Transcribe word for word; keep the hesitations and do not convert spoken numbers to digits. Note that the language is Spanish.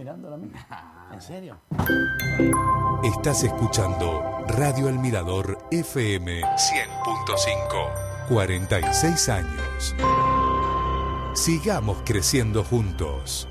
mirando ahora mismo. ¿En serio? Estás escuchando Radio El Mirador F M cien punto cinco. cuarenta y seis años. Sigamos creciendo juntos.